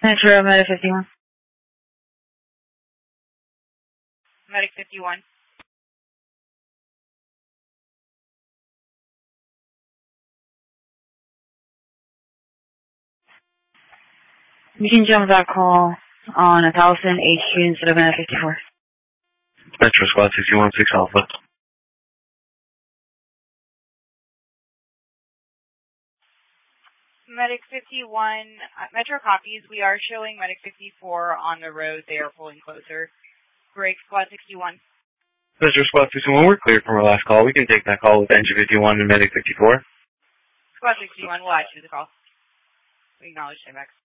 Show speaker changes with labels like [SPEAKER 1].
[SPEAKER 1] Metro, Medic 51.
[SPEAKER 2] Medic 51.
[SPEAKER 1] You can jump that call on 1000 HQ instead of Medic 54.
[SPEAKER 3] Metro Squad 61, 6 Alpha.
[SPEAKER 2] Medic 51, Metro copies. We are showing Medic 54 on the road. They are pulling closer. Break Squad 61.
[SPEAKER 3] Metro Squad 61, we're clear from our last call. We can take that call with Engine 51 and Medic 54.
[SPEAKER 2] Squad 61, we'll add you to the call. We acknowledge Timex.